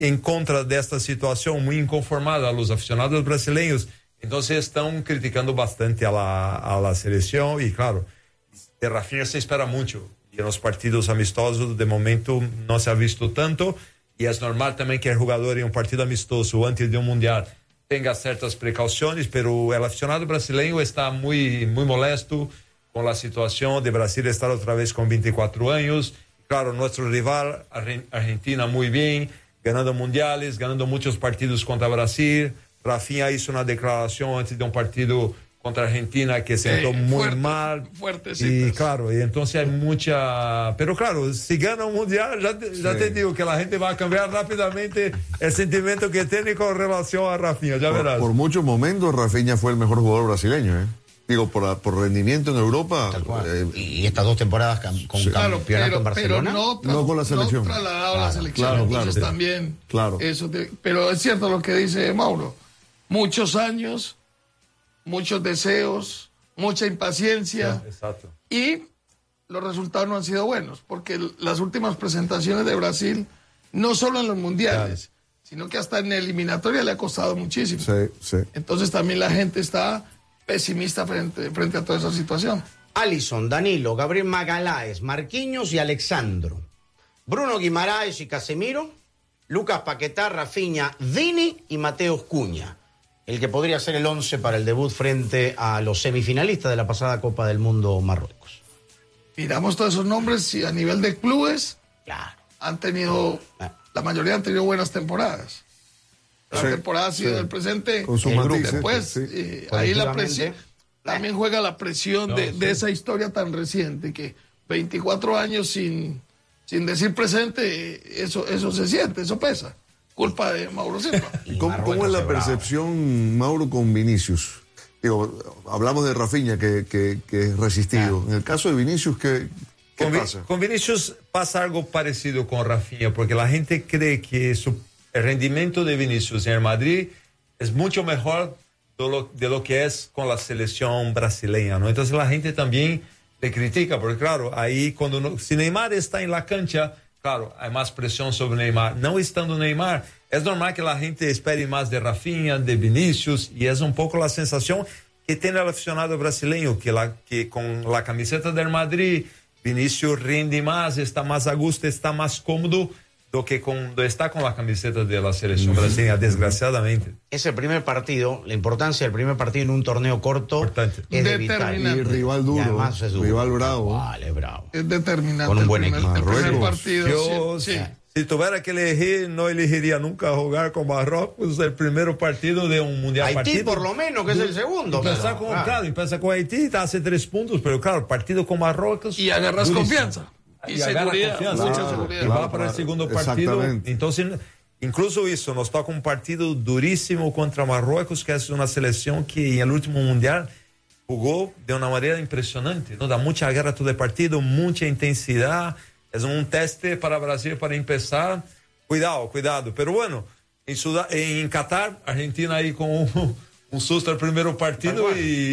en contra de esta situación, muy inconformada a los aficionados brasileños. Entonces están criticando bastante a la selección y claro, de Rafinha se espera mucho. Y en los partidos amistosos, de momento, no se ha visto tanto. Y es normal también que el jugador en un partido amistoso antes de un mundial tenga ciertas precauciones, pero el aficionado brasileño está muy, muy molesto con la situación de Brasil estar otra vez con 24 años. Claro, nuestro rival, Argentina, muy bien, ganando mundiales, ganando muchos partidos contra Brasil. Rafinha hizo una declaración antes de un partido contra Argentina que sentó muy mal. Y claro, y entonces hay mucha... Pero claro, si gana un mundial, ya te digo que la gente va a cambiar rápidamente el sentimiento que tiene con relación a Rafinha, ya verás. Por muchos momentos Rafinha fue el mejor jugador brasileño, Digo, por rendimiento en Europa. Y estas 2 temporadas con campeonato en Barcelona. Pero no con la selección. No trasladado a la selección. Entonces también. Claro. Pero es cierto lo que dice Mauro. Muchos años, muchos deseos, mucha impaciencia. Exacto. Y los resultados no han sido buenos, porque las últimas presentaciones de Brasil, no solo en los mundiales, sino que hasta en eliminatoria le ha costado muchísimo. Sí. Entonces también la gente está pesimista frente a toda esa situación. Alisson, Danilo, Gabriel Magalhães, Marquinhos y Alexandro. Bruno Guimaraes y Casemiro. Lucas Paquetá, Rafinha, Vini y Mateus Cunha. El que podría ser el 11 para el debut frente a los semifinalistas de la pasada Copa del Mundo Marruecos. Miramos todos esos nombres y a nivel de clubes han tenido, la mayoría han tenido buenas temporadas. La temporada ha sido el presente. Con su después, ahí la presión, también juega la presión de esa historia tan reciente que 24 años sin decir presente, eso se siente, eso pesa. Culpa de Mauro Silva. ¿Cómo es la percepción, Mauro, con Vinicius? Digo, hablamos de Rafinha, que es resistido. En el caso de Vinicius, ¿qué pasa? Con Vinicius pasa algo parecido con Rafinha, porque la gente cree que el rendimiento de Vinicius en el Madrid es mucho mejor de lo que es con la selección brasileña, ¿no? Entonces la gente también le critica, porque claro, ahí si Neymar está en la cancha, claro, hay más presión sobre Neymar. No estando Neymar, es normal que la gente espere más de Rafinha, de Vinicius, y es un poco la sensación que tiene el aficionado brasileño, que con la camiseta del Madrid, Vinicius rinde más, está más a gusto, está más cómodo do que cuando está con la camiseta de la selección brasileña, desgraciadamente. Es el primer partido, la importancia del primer partido en un torneo corto es de vital. Y rival duro, además es duro. Rival bravo. Vale, bravo. Es determinante. Con un buen equipo. El primer partido. Si tuviera que elegir, no elegiría nunca jugar con Marruecos el primer partido de un mundial. Haití por lo menos, que es el segundo. Empieza con Haití, te hace 3 puntos, pero claro, partido con Marruecos. Y agarras confianza. Y seguridad, mucha seguridad. Y va para el segundo partido. Entonces, incluso eso, nos toca un partido durísimo contra Marruecos, que es una selección que en el último mundial jugó de una manera impresionante, ¿no? Da mucha guerra todo el partido, mucha intensidad. Es un teste para Brasil para empezar. Cuidado. Pero bueno, en Qatar, Argentina ahí con un susto al primer partido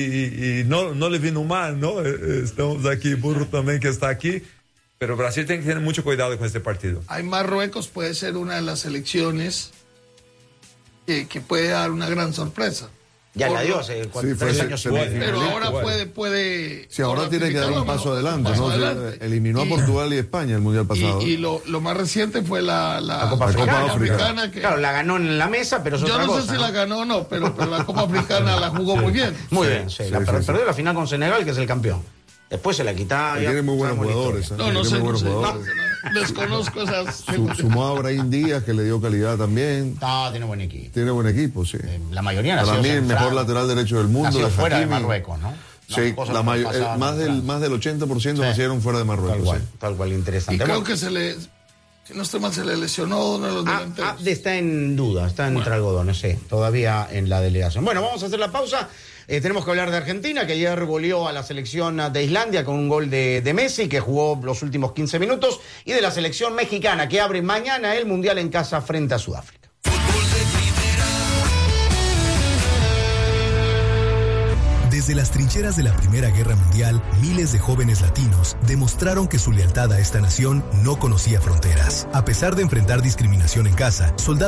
y no le vino mal, ¿no? Estamos aquí, Burro también que está aquí. Pero Brasil tiene que tener mucho cuidado con este partido. Hay Marruecos, puede ser una de las selecciones que puede dar una gran sorpresa. Ya la dio hace 3 años. Pero ahora puede. Sí, ahora tiene que dar un paso adelante, ¿no? Eliminó a Portugal y España el mundial pasado. Y lo más reciente fue la Copa Africana. Que, claro, la ganó en la mesa, pero es otra cosa. Yo no sé si la ganó o no, pero la Copa Africana la jugó muy bien. Muy bien, sí. Perdió la final con Senegal, que es el campeón. Después se la quitaba. Tiene muy buenos jugadores. No sé. Desconozco esas. Sumó a Brahim Díaz, que le dio calidad también. No, tiene buen equipo. Tiene buen equipo, sí. La mayoría nació para mí el mejor lateral derecho del mundo. Nació fuera de Marruecos, ¿no? Sí, más del 80% nacieron fuera de Marruecos. Tal cual, interesante. Y creo que si no estoy mal, se le lesionó uno de los delanteros. Está en duda, está entre algodones, sí, todavía en la delegación. Bueno, vamos a hacer la pausa. Tenemos que hablar de Argentina, que ayer goleó a la selección de Islandia con un gol de Messi, que jugó los últimos 15 minutos, y de la selección mexicana, que abre mañana el Mundial en casa frente a Sudáfrica. Desde las trincheras de la Primera Guerra Mundial, miles de jóvenes latinos demostraron que su lealtad a esta nación no conocía fronteras. A pesar de enfrentar discriminación en casa, soldados